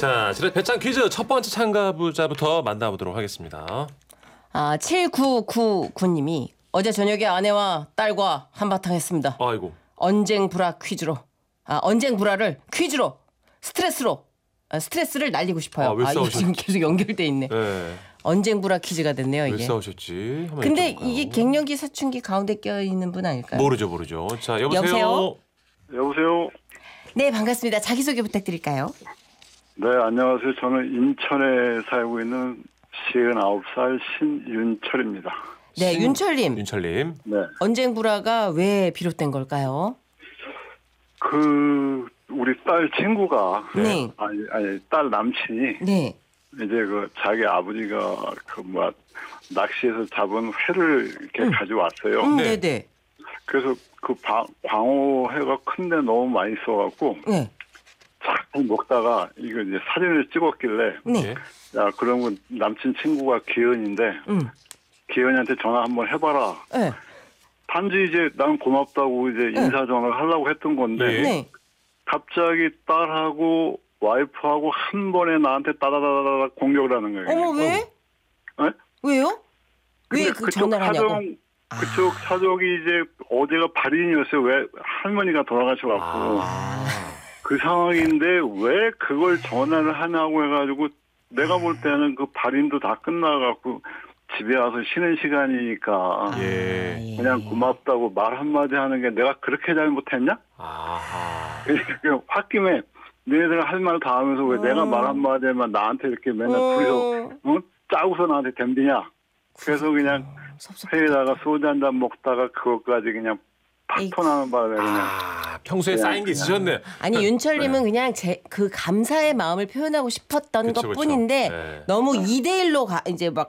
자, 지난 배짱 퀴즈 첫 번째 참가자부터 만나보도록 하겠습니다. 7999님이 어제 저녁에 아내와 딸과 한바탕 했습니다. 아이고. 언쟁불화 퀴즈로. 언쟁불화를 퀴즈로 스트레스를 날리고 싶어요. 왜 이거 싸우셨지? 지금 계속 연결돼 있네. 네. 언쟁불화 퀴즈가 됐네요, 왜 이게. 싸우셨지? 한번 근데 여쭤볼까요? 이게 갱년기 사춘기 가운데 껴있는 분 아닐까요? 모르죠. 자, 여보세요? 여보세요? 네, 반갑습니다. 자기소개 부탁드릴까요? 네, 안녕하세요. 저는 인천에 살고 있는 59살 신윤철입니다. 네, 윤철님. 윤철님. 네. 언쟁불화가 왜 비롯된 걸까요? 우리 딸 친구가, 네. 딸 남친이, 네. 이제 자기 아버지가 낚시해서 잡은 회를 이렇게 가져왔어요. 네. 네네. 그래서 광어회가 큰데 너무 많이 써갖고, 네. 잘 먹다가 이거 이제 사진을 찍었길래, 네. 예. 야, 그러면 남친 친구가 기현인데, 기현이한테 전화 한번 해봐라. 네. 단지 이제 난 고맙다고 이제 인사 전화를 하려고 했던 건데, 예. 네. 갑자기 딸하고 와이프하고 한 번에 나한테 따다다다다 공격을 하는 거예요. 어머, 왜? 네? 왜요? 왜 근데 그 전화를 하냐고? 그쪽 사족이 이제 어제가 발인이었어요. 왜 할머니가 돌아가셔갖고. 그 상황인데 왜 그걸 전화를 하냐고 해가지고 내가 볼 때는 그 발인도 다 끝나갖고 집에 와서 쉬는 시간이니까 예. 그냥 고맙다고 말 한마디 하는 게 내가 그렇게 잘못했냐? 아하. 그러니까 홧김에 너희들 할 말 다 하면서 왜 내가 말 한마디만 나한테 이렇게 맨날 둘이서 짜고서 나한테 덤비냐? 그래서 그냥 회에다가 소주 한 잔 먹다가 그것까지 그냥 팍 나는 바람에 그냥 평소에 쌓인 게 있으셨네. 아니 윤철님은 그냥 그 감사의 마음을 표현하고 싶었던 그쵸. 것뿐인데 네. 너무 2대1로 이제 막